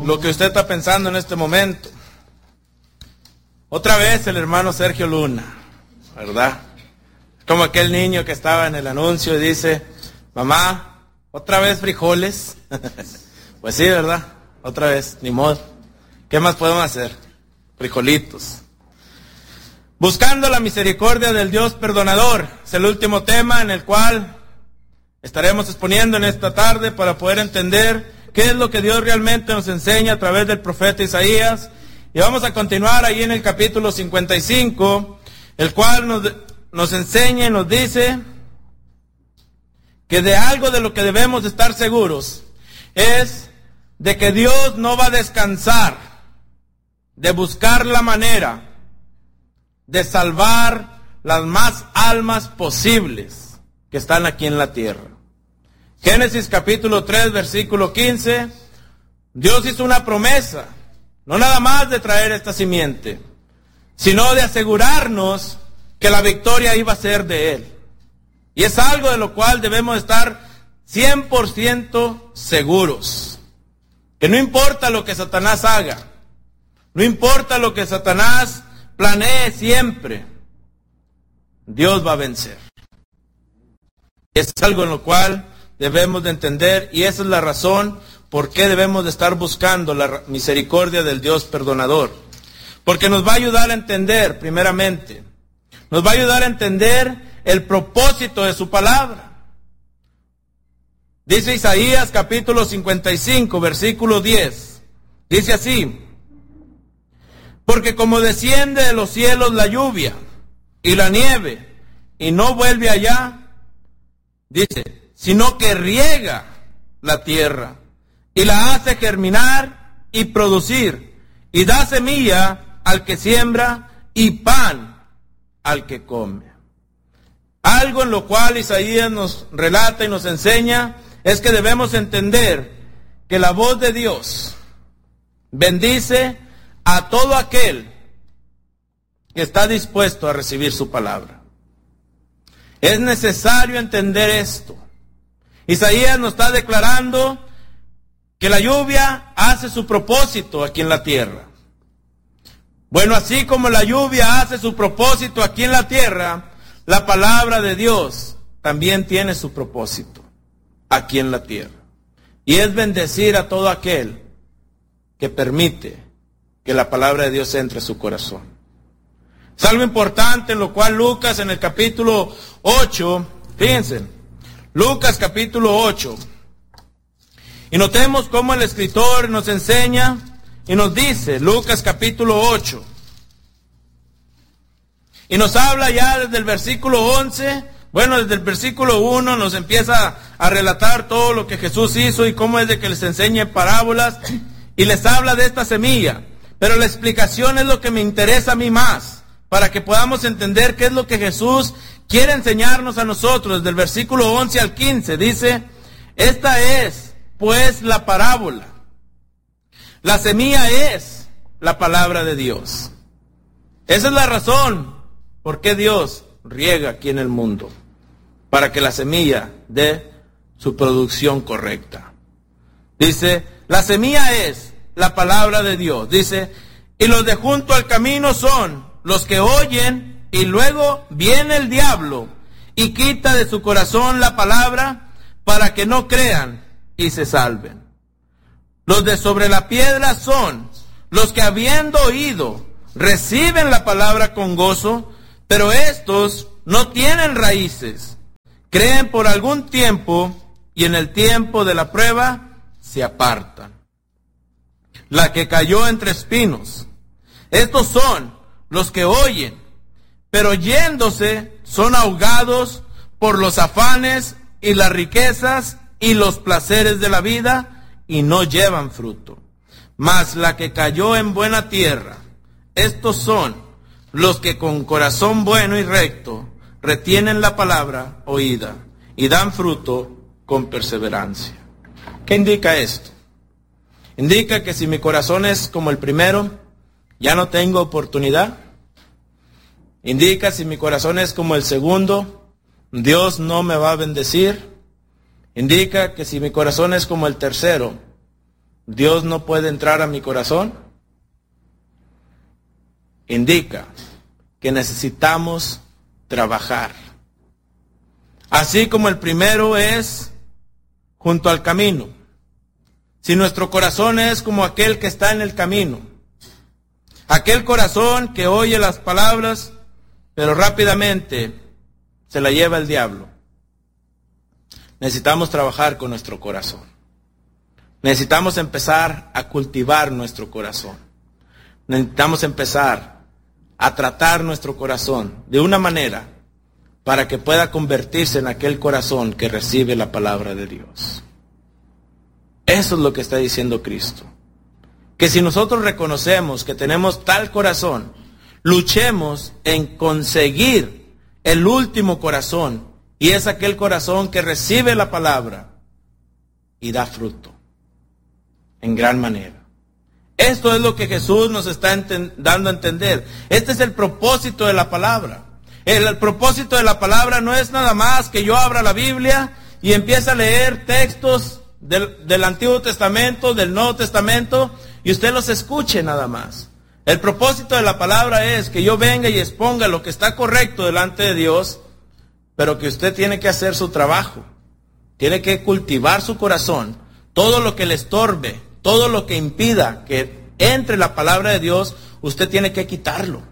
lo que usted está pensando en este momento. Otra vez el hermano Sergio Luna, ¿verdad? Como aquel niño que estaba en el anuncio y dice, mamá, ¿otra vez frijoles? Pues sí, ¿verdad? Otra vez, ni modo. ¿Qué más podemos hacer? Frijolitos. Buscando la misericordia del Dios perdonador. Es el último tema en el cual estaremos exponiendo en esta tarde para poder entender qué es lo que Dios realmente nos enseña a través del profeta Isaías. Y vamos a continuar ahí en el capítulo 55, el cual nos enseña y nos dice que de algo de lo que debemos estar seguros es de que Dios no va a descansar de buscar la manera de salvar las más almas posibles que están aquí en la tierra. Génesis capítulo 3, versículo 15, Dios hizo una promesa, no nada más de traer esta simiente, sino de asegurarnos que la victoria iba a ser de Él. Y es algo de lo cual debemos estar 100% seguros. Que no importa lo que Satanás haga, no importa lo que Satanás planee siempre, Dios va a vencer. Es algo en lo cual debemos de entender, y esa es la razón por qué debemos de estar buscando la misericordia del Dios perdonador. Porque nos va a ayudar a entender, primeramente, nos va a ayudar a entender el propósito de su palabra. Dice Isaías capítulo 55, versículo 10. Dice así: porque como desciende de los cielos la lluvia y la nieve, y no vuelve allá, dice, sino que riega la tierra, y la hace germinar y producir, y da semilla al que siembra, y pan al que come. Algo en lo cual Isaías nos relata y nos enseña es que debemos entender que la voz de Dios bendice a todo aquel que está dispuesto a recibir su palabra. Es necesario entender esto. Isaías nos está declarando que la lluvia hace su propósito aquí en la tierra. Bueno, así como la lluvia hace su propósito aquí en la tierra, la palabra de Dios también tiene su propósito aquí en la tierra. Y es bendecir a todo aquel que permite que la palabra de Dios entre a su corazón. Es algo importante en lo cual Lucas en el capítulo 8, fíjense, Lucas capítulo 8, y notemos cómo el escritor nos enseña y nos dice, Lucas capítulo 8, y nos habla ya desde el versículo 11, bueno, desde el versículo 1 nos empieza a relatar todo lo que Jesús hizo y cómo es de que les enseñe parábolas y les habla de esta semilla. Pero la explicación es lo que me interesa a mí más, para que podamos entender qué es lo que Jesús quiere enseñarnos a nosotros. Desde el versículo 11 al 15 dice, esta es pues la parábola. La semilla es la palabra de Dios. Esa es la razón por qué Dios riega aquí en el mundo, para que la semilla dé su producción correcta. Dice, la semilla es la palabra de Dios. Dice, y los de junto al camino son los que oyen, y luego viene el diablo y quita de su corazón la palabra para que no crean y se salven. Los de sobre la piedra son los que habiendo oído reciben la palabra con gozo, pero estos no tienen raíces, creen por algún tiempo y en el tiempo de la prueba se apartan. La que cayó entre espinos, estos son los que oyen, pero yéndose son ahogados por los afanes y las riquezas y los placeres de la vida y no llevan fruto. Mas la que cayó en buena tierra, estos son los que con corazón bueno y recto retienen la palabra oída y dan fruto con perseverancia. ¿Qué indica esto? Indica que si mi corazón es como el primero, ya no tengo oportunidad. Indica si mi corazón es como el segundo, Dios no me va a bendecir. Indica que si mi corazón es como el tercero, Dios no puede entrar a mi corazón, indica que necesitamos trabajar. Así como el primero es junto al camino. Si nuestro corazón es como aquel que está en el camino, aquel corazón que oye las palabras, pero rápidamente se la lleva el diablo. Necesitamos trabajar con nuestro corazón. Necesitamos empezar a cultivar nuestro corazón. Necesitamos empezar a tratar nuestro corazón de una manera para que pueda convertirse en aquel corazón que recibe la palabra de Dios. Eso es lo que está diciendo Cristo. Que si nosotros reconocemos que tenemos tal corazón, luchemos en conseguir el último corazón, y es aquel corazón que recibe la palabra y da fruto en gran manera. Esto es lo que Jesús nos está dando a entender. Este es el propósito de la palabra. El propósito de la palabra no es nada más que yo abra la Biblia y empiece a leer textos del Antiguo Testamento, del Nuevo Testamento, y usted los escuche nada más. El propósito de la palabra es que yo venga y exponga lo que está correcto delante de Dios, pero que usted tiene que hacer su trabajo. Tiene que cultivar su corazón. Todo lo que le estorbe, todo lo que impida que entre la palabra de Dios, usted tiene que quitarlo.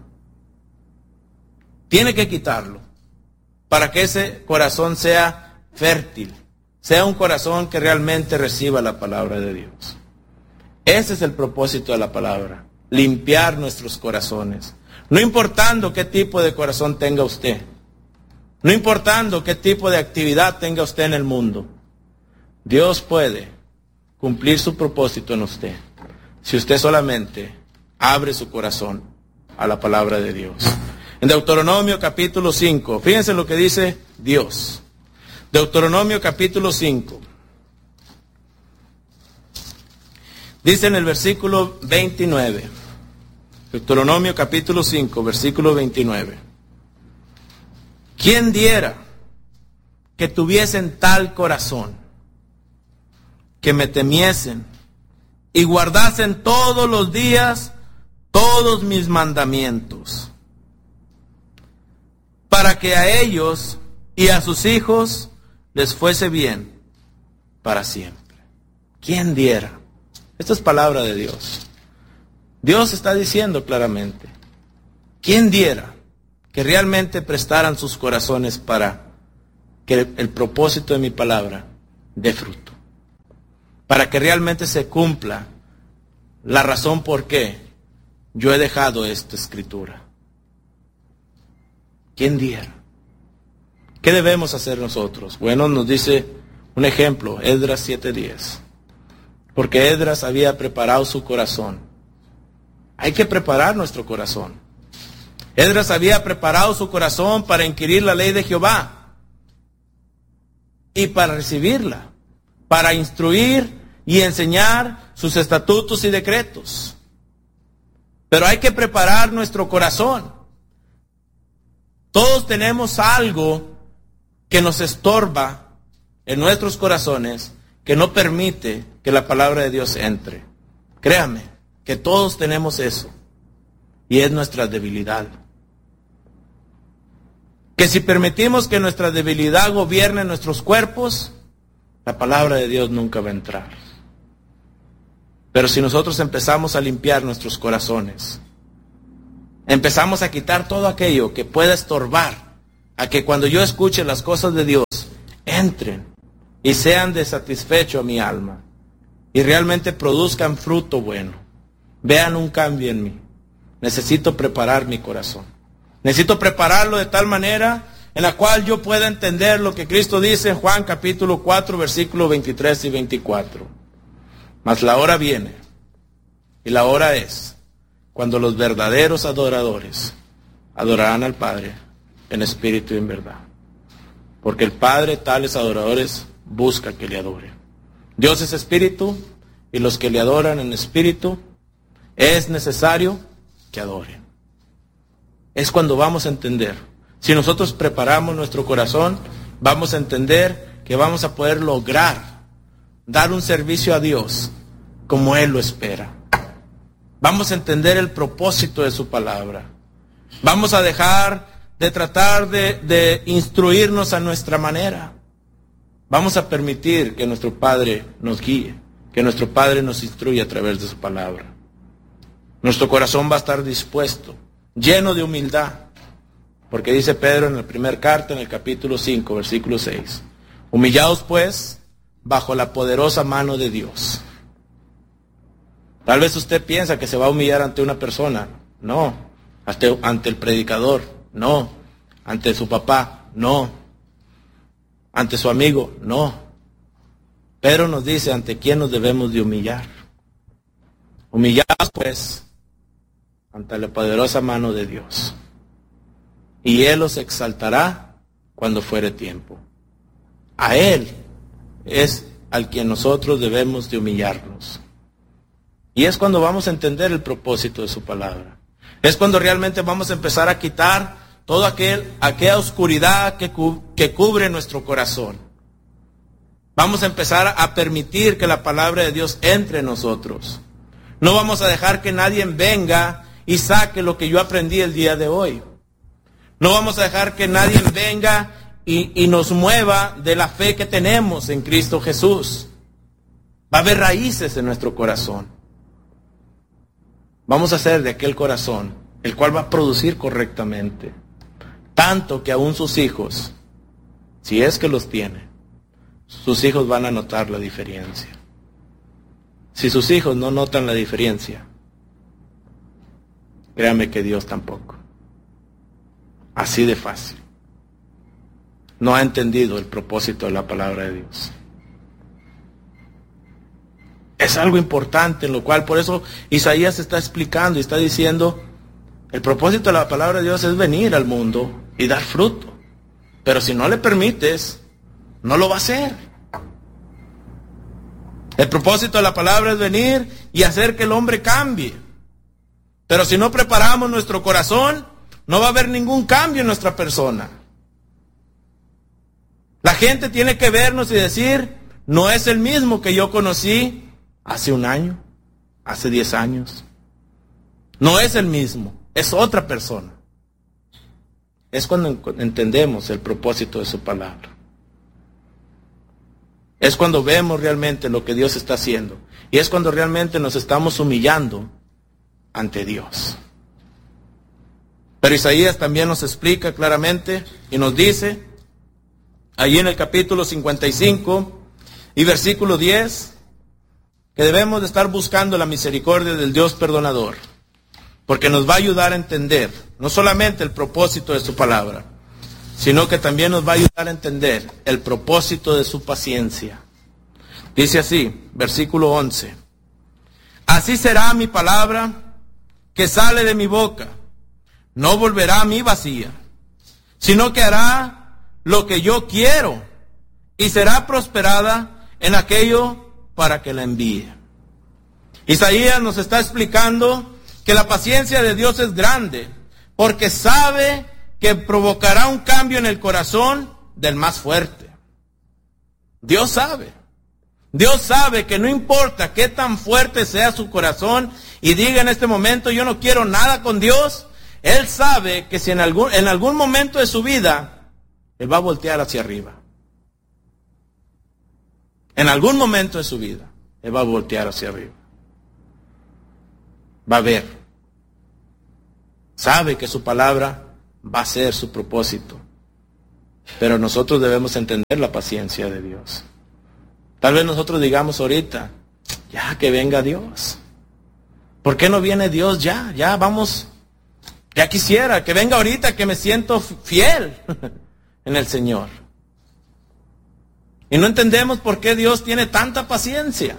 Tiene que quitarlo para que ese corazón sea fértil, sea un corazón que realmente reciba la palabra de Dios. Ese es el propósito de la palabra, limpiar nuestros corazones. No importando qué tipo de corazón tenga usted, no importando qué tipo de actividad tenga usted en el mundo, Dios puede cumplir su propósito en usted, si usted solamente abre su corazón a la palabra de Dios. En Deuteronomio capítulo 5, fíjense lo que dice Dios. Deuteronomio capítulo 5. Dice en el versículo 29. Deuteronomio capítulo 5, versículo 29. ¿Quién diera que tuviesen tal corazón, que me temiesen y guardasen todos los días todos mis mandamientos, para que a ellos y a sus hijos les fuese bien para siempre? ¿Quién diera? Esta es palabra de Dios. Dios está diciendo claramente, ¿quién diera que realmente prestaran sus corazones para que el propósito de mi palabra dé fruto? Para que realmente se cumpla la razón por qué yo he dejado esta escritura. ¿Quién diera? ¿Qué debemos hacer nosotros? Bueno, nos dice un ejemplo, Esdras 7:10. Porque Esdras había preparado su corazón. Hay que preparar nuestro corazón. Esdras había preparado su corazón para inquirir la ley de Jehová y para recibirla, para instruir y enseñar sus estatutos y decretos. Pero hay que preparar nuestro corazón. Todos tenemos algo que nos estorba en nuestros corazones, que no permite que la palabra de Dios entre. Créame que todos tenemos eso, y es nuestra debilidad. Que si permitimos que nuestra debilidad gobierne nuestros cuerpos, la palabra de Dios nunca va a entrar. Pero si nosotros empezamos a limpiar nuestros corazones, empezamos a quitar todo aquello que pueda estorbar a que cuando yo escuche las cosas de Dios, entren y sean de satisfecho a mi alma y realmente produzcan fruto bueno, vean un cambio en mí. Necesito preparar mi corazón. Necesito prepararlo de tal manera en la cual yo pueda entender lo que Cristo dice en Juan capítulo 4, versículos 23 y 24. Mas la hora viene, y la hora es, cuando los verdaderos adoradores adorarán al Padre en espíritu y en verdad. Porque el Padre tales adoradores busca que le adoren. Dios es espíritu, y los que le adoran en espíritu es necesario que adoren. Es cuando vamos a entender. Si nosotros preparamos nuestro corazón, vamos a entender que vamos a poder lograr dar un servicio a Dios como Él lo espera. Vamos a entender el propósito de su palabra. Vamos a dejar de tratar de instruirnos a nuestra manera. Vamos a permitir que nuestro Padre nos guíe, que nuestro Padre nos instruya a través de su palabra. Nuestro corazón va a estar dispuesto, lleno de humildad, porque dice Pedro en la primera carta, en el capítulo 5, versículo 6, humillaos pues bajo la poderosa mano de Dios. Tal vez usted piensa que se va a humillar ante una persona. No. Ante el predicador. No. Ante su papá. No. Ante su amigo. No. Pedro nos dice ante quién nos debemos de humillar. Humillaos pues ante la poderosa mano de Dios. Y Él os exaltará cuando fuere tiempo. A Él es al quien nosotros debemos de humillarnos. Y es cuando vamos a entender el propósito de su palabra. Es cuando realmente vamos a empezar a quitar toda aquella oscuridad que cubre nuestro corazón. Vamos a empezar a permitir que la palabra de Dios entre en nosotros. No vamos a dejar que nadie venga y saque lo que yo aprendí el día de hoy. No vamos a dejar que nadie venga y nos mueva de la fe que tenemos en Cristo Jesús. Va a haber raíces en nuestro corazón. Vamos a hacer de aquel corazón el cual va a producir correctamente. Tanto que aún sus hijos, si es que los tiene, sus hijos van a notar la diferencia. Si sus hijos no notan la diferencia, créame que Dios tampoco. Así de fácil. No ha entendido el propósito de la palabra de Dios. Es algo importante, en lo cual por eso Isaías está explicando y está diciendo, el propósito de la palabra de Dios es venir al mundo y dar fruto. Pero si no le permites, no lo va a hacer. El propósito de la palabra es venir y hacer que el hombre cambie. Pero si no preparamos nuestro corazón, no va a haber ningún cambio en nuestra persona. La gente tiene que vernos y decir, no es el mismo que yo conocí hace un año, hace 10 años. No es el mismo, es otra persona. Es cuando entendemos el propósito de su palabra. Es cuando vemos realmente lo que Dios está haciendo. Y es cuando realmente nos estamos humillando ante Dios. Pero Isaías también nos explica claramente y nos dice, allí en el capítulo 55 y versículo 10, que debemos de estar buscando la misericordia del Dios perdonador, porque nos va a ayudar a entender no solamente el propósito de su palabra, sino que también nos va a ayudar a entender el propósito de su paciencia. Dice así, versículo 11, así será mi palabra que sale de mi boca, no volverá a mí vacía, sino que hará lo que yo quiero y será prosperada en aquello para que la envíe. Isaías nos está explicando que la paciencia de Dios es grande, porque sabe que provocará un cambio en el corazón del más fuerte. Dios sabe que no importa qué tan fuerte sea su corazón y diga en este momento yo no quiero nada con Dios, Él sabe que si en algún momento de su vida Él va a voltear hacia arriba. En algún momento de su vida, Él va a voltear hacia arriba. Va a ver. Sabe que su palabra va a ser su propósito. Pero nosotros debemos entender la paciencia de Dios. Tal vez nosotros digamos ahorita, ya que venga Dios. ¿Por qué no viene Dios ya? Ya vamos, ya quisiera que venga ahorita que me siento fiel en el Señor. Y no entendemos por qué Dios tiene tanta paciencia.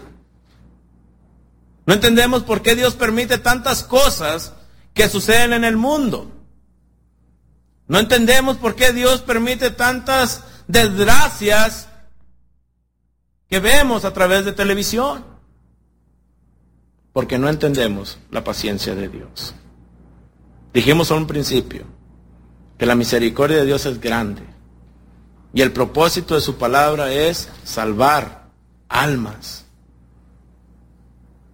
No entendemos por qué Dios permite tantas cosas que suceden en el mundo. No entendemos por qué Dios permite tantas desgracias que vemos a través de televisión. Porque no entendemos la paciencia de Dios. Dijimos a un principio que la misericordia de Dios es grande. Y el propósito de su palabra es salvar almas.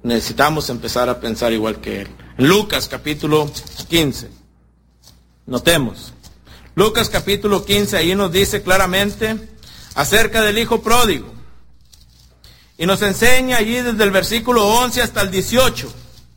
necesitamos empezar a pensar igual que él. En Lucas capítulo 15, notemos. Lucas capítulo 15, ahí nos dice claramente acerca del hijo pródigo. Y nos enseña allí desde el versículo 11 hasta el 18.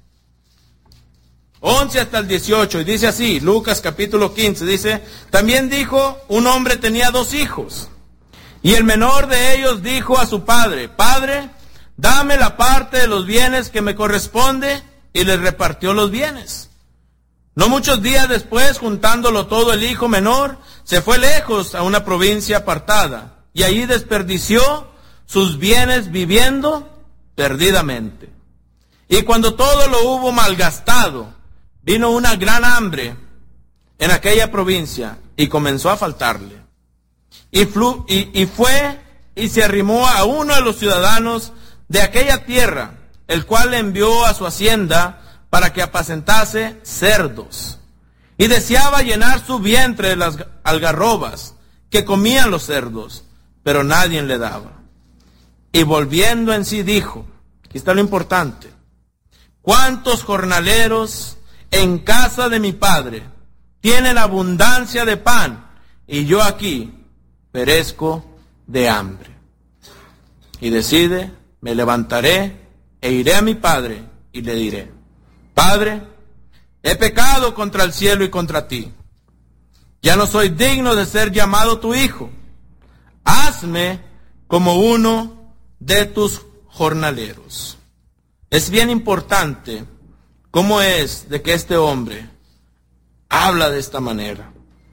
11 hasta el 18, y dice así, Lucas capítulo 15, dice, también dijo, un hombre tenía 2 hijos, y el menor de ellos dijo a su padre, Padre, dame la parte de los bienes que me corresponde, y les repartió los bienes. No muchos días después, juntándolo todo, el hijo menor se fue lejos a una provincia apartada, y allí desperdició sus bienes viviendo perdidamente. Y cuando todo lo hubo malgastado, vino una gran hambre en aquella provincia y comenzó a faltarle. Y fue y se arrimó a uno de los ciudadanos de aquella tierra, el cual le envió a su hacienda para que apacentase cerdos. Y deseaba llenar su vientre de las algarrobas que comían los cerdos, pero nadie le daba. Y volviendo en sí dijo, aquí está lo importante, ¿cuántos jornaleros en casa de mi padre tienen abundancia de pan, y yo aquí perezco de hambre? Y decide, me levantaré e iré a mi padre y le diré, Padre, he pecado contra el cielo y contra ti. Ya no soy digno de ser llamado tu hijo. Hazme como uno de tus jornaleros. Es bien importante cómo es de que este hombre habla de esta manera.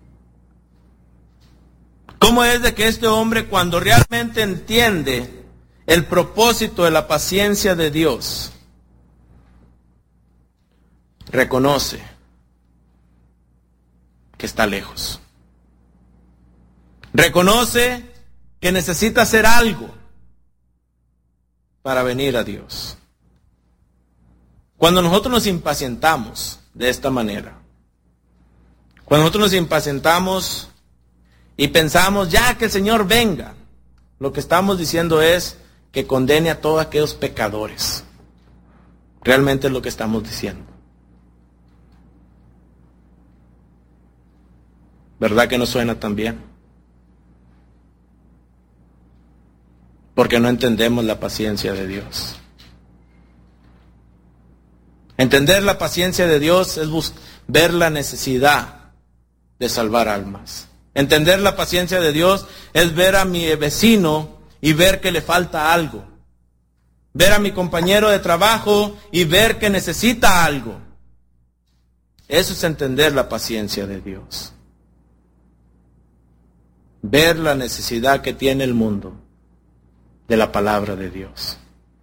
Cómo es de que este hombre, cuando realmente entiende el propósito de la paciencia de Dios, reconoce que está lejos. Reconoce que necesita hacer algo para venir a Dios. Cuando nosotros nos impacientamos de esta manera, cuando nosotros nos impacientamos y pensamos ya que el Señor venga, lo que estamos diciendo es que condene a todos aquellos pecadores. Realmente es lo que estamos diciendo. ¿Verdad que no suena tan bien? Porque no entendemos la paciencia de Dios. Entender la paciencia de Dios es ver la necesidad de salvar almas. Entender la paciencia de Dios es ver a mi vecino y ver que le falta algo. Ver a mi compañero de trabajo y ver que necesita algo. Eso es entender la paciencia de Dios. Ver la necesidad que tiene el mundo de la palabra de Dios.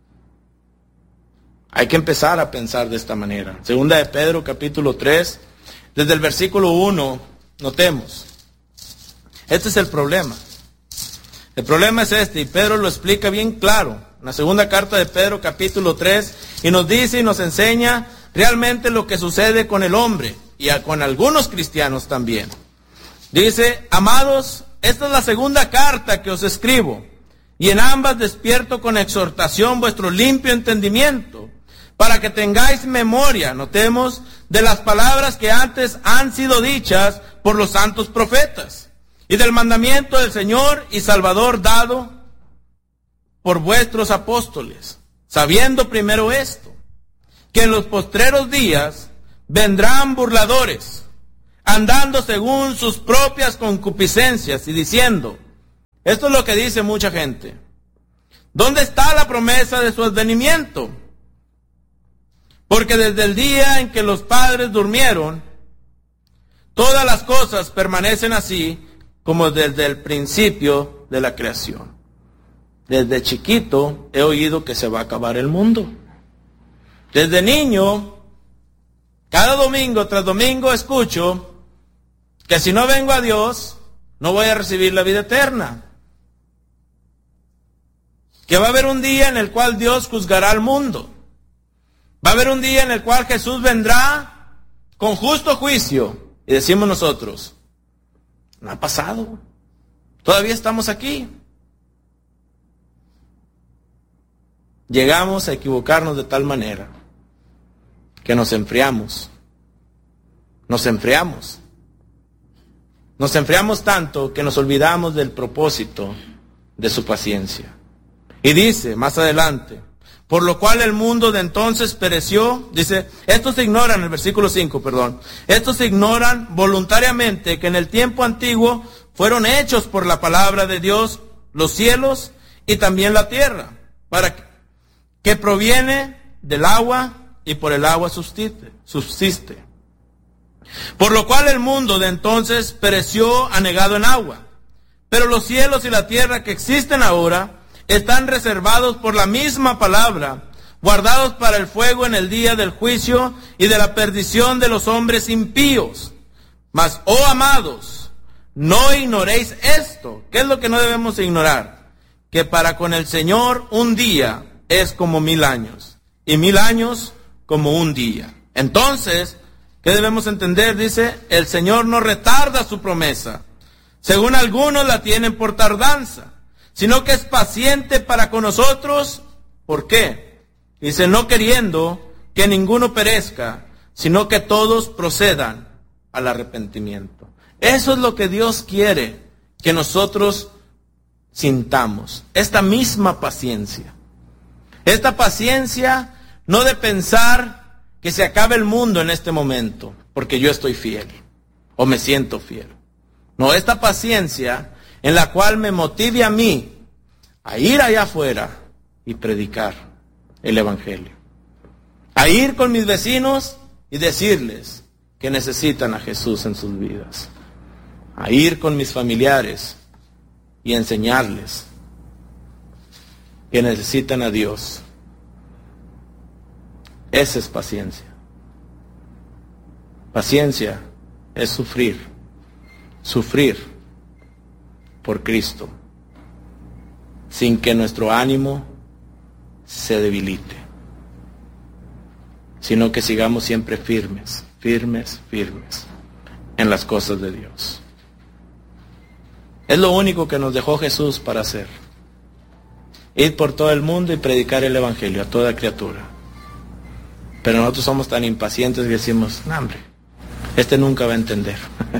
Hay que empezar a pensar de esta manera. Segunda de Pedro, capítulo 3, desde el versículo 1, notemos. Este es el problema. El problema es este, y Pedro lo explica bien claro. En la segunda carta de Pedro, capítulo 3, y nos dice y nos enseña realmente lo que sucede con el hombre, y con algunos cristianos también. Dice, amados, esta es la segunda carta que os escribo, y en ambas despierto con exhortación vuestro limpio entendimiento, para que tengáis memoria, notemos, de las palabras que antes han sido dichas por los santos profetas, y del mandamiento del Señor y Salvador dado por vuestros apóstoles, sabiendo primero esto, que en los postreros días vendrán burladores, andando según sus propias concupiscencias y diciendo, esto es lo que dice mucha gente, ¿dónde está la promesa de su advenimiento? Porque desde el día en que los padres durmieron, todas las cosas permanecen así como desde el principio de la creación. Desde chiquito he oído que se va a acabar el mundo. Desde niño, cada domingo tras domingo escucho que si no vengo a Dios, no voy a recibir la vida eterna. Que va a haber un día en el cual Dios juzgará al mundo. Va a haber un día en el cual Jesús vendrá con justo juicio. Y decimos nosotros, no ha pasado. Todavía estamos aquí. llegamos a equivocarnos de tal manera que nos enfriamos. Nos enfriamos. Nos enfriamos tanto que nos olvidamos del propósito de su paciencia. Y dice más adelante, por lo cual el mundo de entonces pereció, dice, estos ignoran, el versículo 5, estos ignoran voluntariamente que en el tiempo antiguo fueron hechos por la palabra de Dios los cielos y también la tierra, para que proviene del agua y por el agua subsiste. Por lo cual el mundo de entonces pereció anegado en agua. Pero los cielos y la tierra que existen ahora están reservados por la misma palabra, guardados para el fuego en el día del juicio y de la perdición de los hombres impíos. Mas, oh amados, no ignoréis esto. ¿Qué es lo que no debemos ignorar? Que para con el Señor un día es como 1000 años, y 1000 años como un día. Entonces, ¿qué debemos entender? Dice, el Señor no retarda su promesa, según algunos la tienen por tardanza, sino que es paciente para con nosotros. ¿Por qué? Dice, no queriendo que ninguno perezca, sino que todos procedan al arrepentimiento. Eso es lo que Dios quiere que nosotros sintamos, esta misma paciencia. Esta paciencia no de pensar que se acabe el mundo en este momento, porque yo estoy fiel, o me siento fiel. No, esta paciencia en la cual me motive a mí a ir allá afuera y predicar el Evangelio. A ir con mis vecinos y decirles que necesitan a Jesús en sus vidas. A ir con mis familiares y enseñarles que necesitan a Dios. Esa es paciencia. Paciencia es sufrir. Sufrir por Cristo, sin que nuestro ánimo se debilite, sino que sigamos siempre firmes, firmes, firmes en las cosas de Dios. Es lo único que nos dejó Jesús para hacer. Ir por todo el mundo y predicar el Evangelio a toda criatura. Pero nosotros somos tan impacientes que decimos, no, hombre, este nunca va a entender.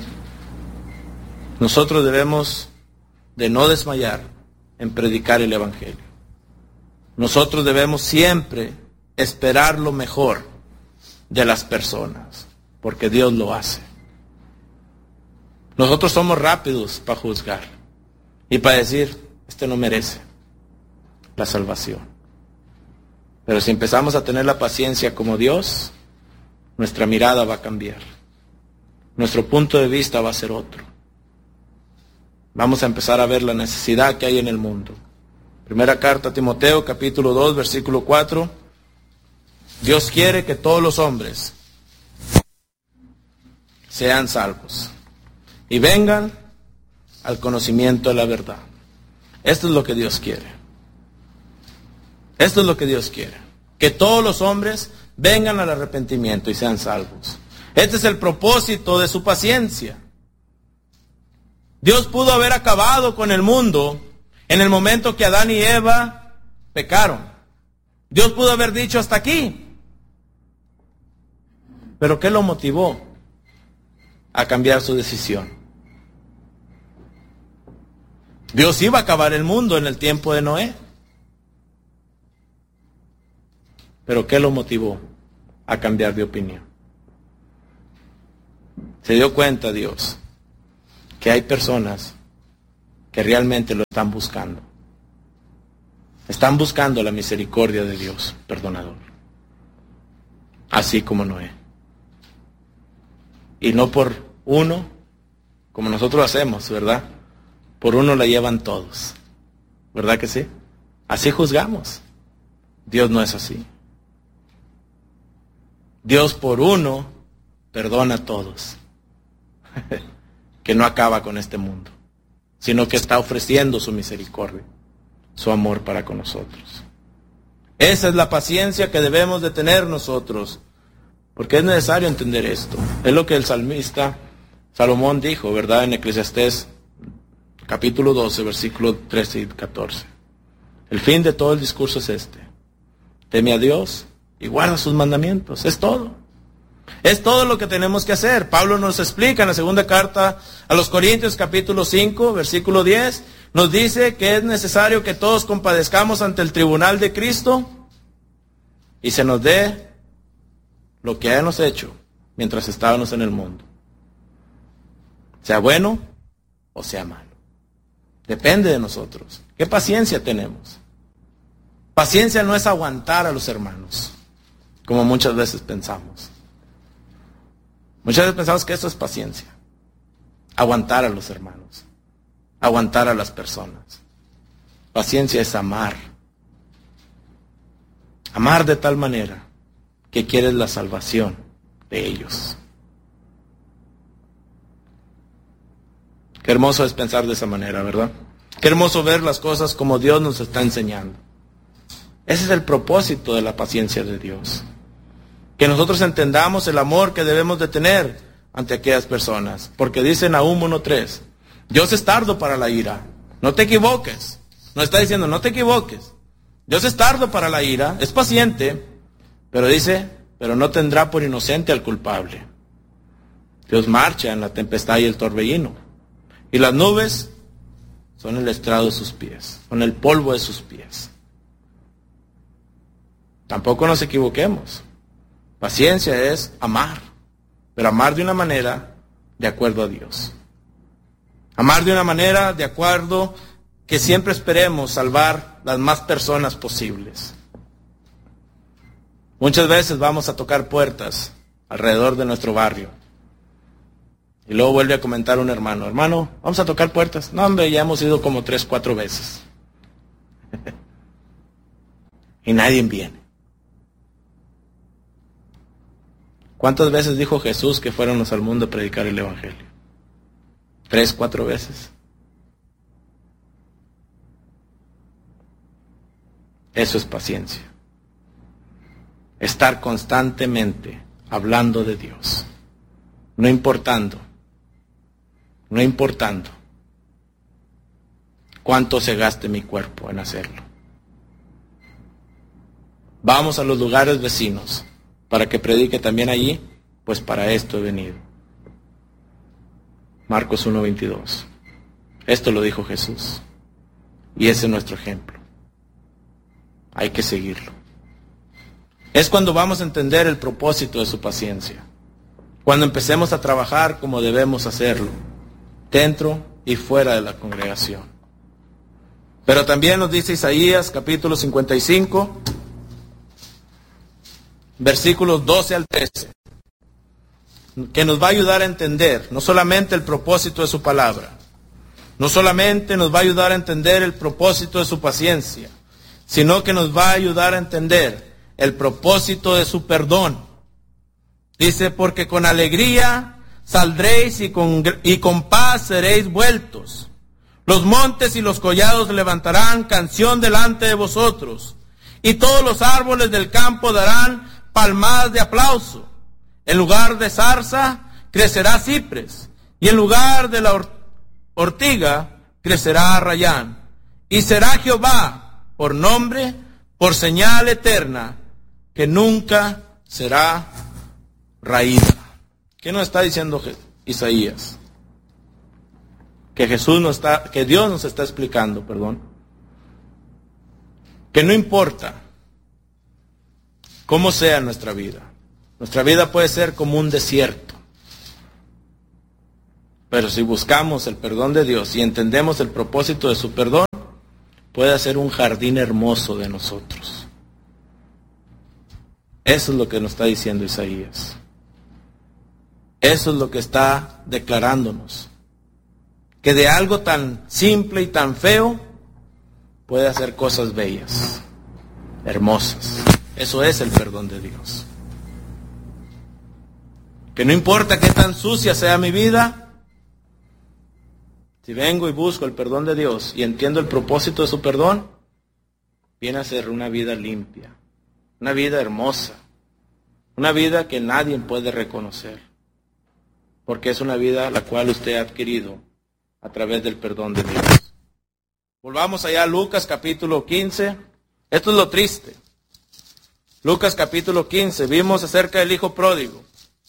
Nosotros debemos de no desmayar en predicar el Evangelio. Nosotros debemos siempre esperar lo mejor de las personas, porque Dios lo hace. Nosotros somos rápidos para juzgar y para decir, este no merece la salvación. Pero si empezamos a tener la paciencia como Dios, nuestra mirada va a cambiar. Nuestro punto de vista va a ser otro. Vamos a empezar a ver la necesidad que hay en el mundo. Primera carta a Timoteo, capítulo 2, versículo 4. Dios quiere que todos los hombres sean salvos y vengan al conocimiento de la verdad. Esto es lo que Dios quiere. Esto es lo que Dios quiere. Que todos los hombres vengan al arrepentimiento y sean salvos. Este es el propósito de su paciencia. Dios pudo haber acabado con el mundo en el momento que Adán y Eva pecaron. Dios pudo haber dicho hasta aquí. Pero ¿qué lo motivó a cambiar su decisión? Dios iba a acabar el mundo en el tiempo de Noé. Pero ¿qué lo motivó a cambiar de opinión? Se dio cuenta Dios que hay personas que realmente lo están buscando. Están buscando la misericordia de Dios, perdonador. Así como Noé. Y no por uno, como nosotros hacemos, ¿verdad? Por uno la llevan todos. ¿Verdad que sí? Así juzgamos. Dios no es así. Dios por uno perdona a todos. Que no acaba con este mundo, sino que está ofreciendo su misericordia, su amor para con nosotros. Esa es la paciencia que debemos de tener nosotros, porque es necesario entender esto. Es lo que el salmista Salomón dijo, ¿verdad? En Eclesiastés capítulo 12, versículos 13 y 14. El fin de todo el discurso es este: teme a Dios y guarda sus mandamientos. Es todo. Es todo lo que tenemos que hacer. Pablo nos explica en la segunda carta a los Corintios, capítulo 5, versículo 10, nos dice que es necesario que todos compadezcamos ante el tribunal de Cristo y se nos dé lo que hemos hecho mientras estábamos en el mundo. Sea bueno o sea malo. Depende de nosotros. ¿Qué paciencia tenemos? Paciencia no es aguantar a los hermanos, como muchas veces pensamos. Muchas veces pensamos que eso es paciencia. Aguantar a los hermanos. Aguantar a las personas. Paciencia es amar. Amar de tal manera que quieres la salvación de ellos. Qué hermoso es pensar de esa manera, ¿verdad? Qué hermoso ver las cosas como Dios nos está enseñando. Ese es el propósito de la paciencia de Dios. Que nosotros entendamos el amor que debemos de tener ante aquellas personas. Porque dice Nahum 1:3, Dios es tardo para la ira. No te equivoques. No está diciendo, no te equivoques. Dios es tardo para la ira, es paciente, pero dice, pero no tendrá por inocente al culpable. Dios marcha en la tempestad y el torbellino. Y las nubes son el estrado de sus pies, son el polvo de sus pies. Tampoco nos equivoquemos. Paciencia es amar, pero amar de una manera de acuerdo a Dios. Amar de una manera de acuerdo que siempre esperemos salvar las más personas posibles. Muchas veces vamos a tocar puertas alrededor de nuestro barrio. Y luego vuelve a comentar un hermano, hermano, vamos a tocar puertas. No, hombre, ya hemos ido como 3, 4 veces. Y nadie viene. ¿Cuántas veces dijo Jesús que fuéramos al mundo a predicar el Evangelio? 3, 4 veces. Eso es paciencia. Estar constantemente hablando de Dios. No importando cuánto se gaste mi cuerpo en hacerlo. Vamos a los lugares vecinos para que predique también allí, pues para esto he venido. Marcos 1:22. Esto lo dijo Jesús. Y ese es nuestro ejemplo. Hay que seguirlo. Es cuando vamos a entender el propósito de su paciencia. Cuando empecemos a trabajar como debemos hacerlo, dentro y fuera de la congregación. Pero también nos dice Isaías, capítulo 55, versículos 12 al 13, que nos va a ayudar a entender no solamente el propósito de su palabra, no solamente nos va a ayudar a entender el propósito de su paciencia, sino que nos va a ayudar a entender el propósito de su perdón. Dice, porque con alegría saldréis y con paz seréis vueltos. Los montes y los collados levantarán canción delante de vosotros, y todos los árboles del campo darán palmadas de aplauso. En lugar de zarza crecerá cipres, y en lugar de la ortiga crecerá arrayán. Y será Jehová por nombre, por señal eterna, que nunca será raída. ¿Qué nos está diciendo Isaías? Que Dios nos está explicando, que no importa cómo sea nuestra vida puede ser como un desierto. Pero si buscamos el perdón de Dios y entendemos el propósito de su perdón, puede ser un jardín hermoso de nosotros. Eso es lo que nos está diciendo Isaías. Eso es lo que está declarándonos. Que de algo tan simple y tan feo puede hacer cosas bellas, hermosas. Eso es el perdón de Dios. Que no importa qué tan sucia sea mi vida, si vengo y busco el perdón de Dios y entiendo el propósito de su perdón, viene a ser una vida limpia, una vida hermosa, una vida que nadie puede reconocer, porque es una vida la cual usted ha adquirido a través del perdón de Dios. Volvamos allá a Lucas capítulo 15. Esto es lo triste. Lucas capítulo 15, vimos acerca del hijo pródigo.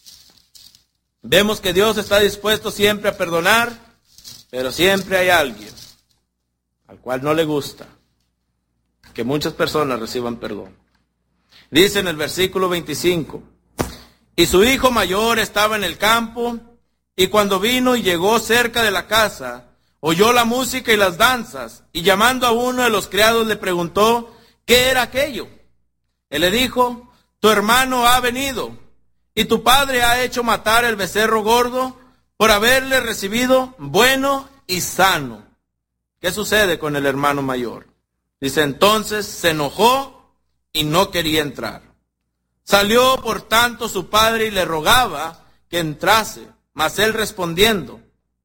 Vemos que Dios está dispuesto siempre a perdonar, pero siempre hay alguien al cual no le gusta que muchas personas reciban perdón. Dice en el versículo 25, y su hijo mayor estaba en el campo, y cuando vino y llegó cerca de la casa, oyó la música y las danzas, y llamando a uno de los criados le preguntó, ¿qué era aquello? Él le dijo, tu hermano ha venido, y tu padre ha hecho matar el becerro gordo por haberle recibido bueno y sano. ¿Qué sucede con el hermano mayor? Dice, entonces se enojó y no quería entrar. Salió por tanto su padre y le rogaba que entrase, mas él respondiendo,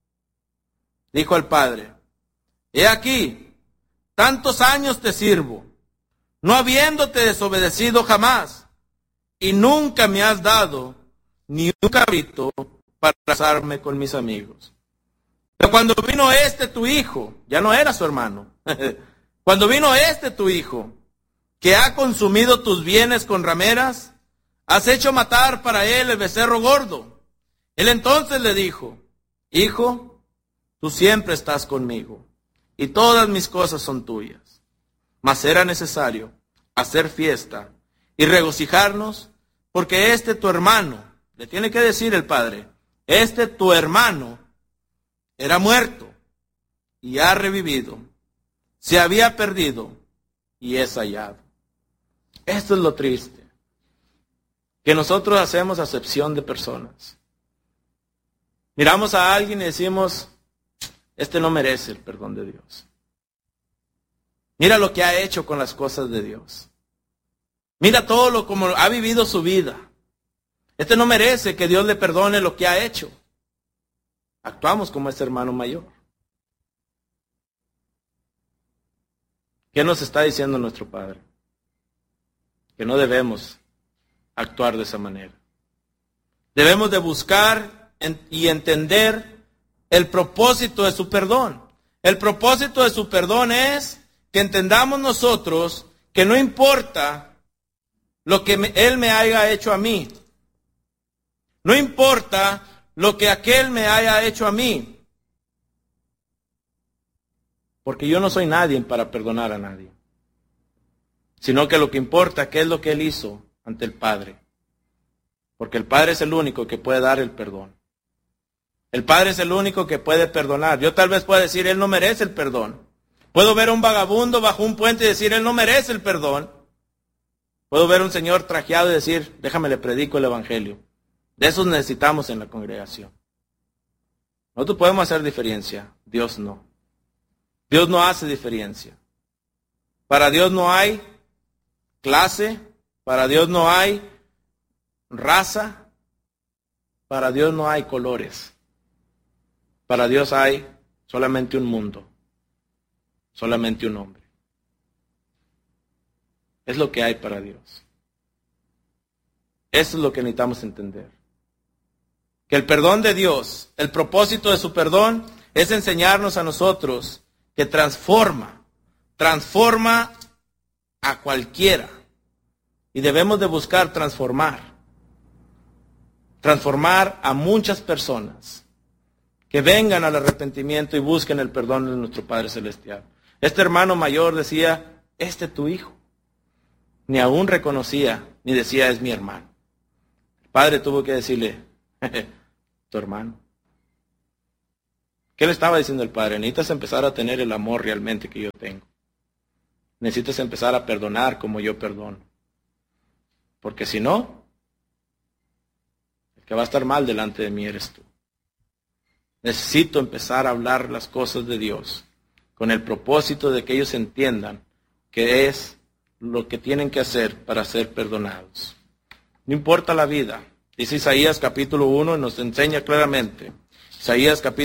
dijo al padre, he aquí, tantos años te sirvo, no habiéndote desobedecido jamás, y nunca me has dado ni un cabrito para casarme con mis amigos. Pero cuando vino tu hijo, ya no era su hermano, cuando vino tu hijo, que ha consumido tus bienes con rameras, has hecho matar para él el becerro gordo. Él entonces le dijo, hijo, tú siempre estás conmigo, y todas mis cosas son tuyas. Mas era necesario hacer fiesta y regocijarnos, porque tu hermano, le tiene que decir el padre, tu hermano era muerto y ha revivido, se había perdido y es hallado. Esto es lo triste, que nosotros hacemos acepción de personas. Miramos a alguien y decimos, no merece el perdón de Dios. Mira lo que ha hecho con las cosas de Dios. Mira todo como ha vivido su vida. No merece que Dios le perdone lo que ha hecho. Actuamos como ese hermano mayor. ¿Qué nos está diciendo nuestro Padre? Que no debemos actuar de esa manera. Debemos de buscar y entender el propósito de su perdón. El propósito de su perdón es que entendamos nosotros que no importa lo que Él me haya hecho a mí. No importa lo que aquel me haya hecho a mí. Porque yo no soy nadie para perdonar a nadie. Sino que lo que importa, ¿qué es lo que Él hizo ante el Padre? Porque el Padre es el único que puede dar el perdón. El Padre es el único que puede perdonar. Yo tal vez pueda decir, Él no merece el perdón. Puedo ver a un vagabundo bajo un puente y decir, Él no merece el perdón. Puedo ver a un señor trajeado y decir, déjame le predico el evangelio. De esos necesitamos en la congregación. Nosotros podemos hacer diferencia, Dios no. Dios no hace diferencia. Para Dios no hay clase, para Dios no hay raza, para Dios no hay colores. Para Dios hay solamente un mundo, solamente un hombre. Es lo que hay para Dios. Eso es lo que necesitamos entender. Que el perdón de Dios, el propósito de su perdón, es enseñarnos a nosotros que transforma a cualquiera. Y debemos de buscar transformar a muchas personas que vengan al arrepentimiento y busquen el perdón de nuestro Padre Celestial. Este hermano mayor decía, tu hijo. Ni aún reconocía, ni decía, es mi hermano. El padre tuvo que decirle, tu hermano. ¿Qué le estaba diciendo el padre? Necesitas empezar a tener el amor realmente que yo tengo. Necesitas empezar a perdonar como yo perdono. Porque si no, el que va a estar mal delante de mí eres tú. Necesito empezar a hablar las cosas de Dios con el propósito de que ellos entiendan que es lo que tienen que hacer para ser perdonados. No importa la vida. Dice Isaías capítulo 1 y nos enseña claramente. Isaías capítulo